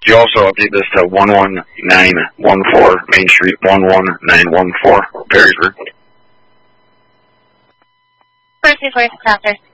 You also update this to 11914 Main Street, 11914, Perrysburg. First, 4 officer.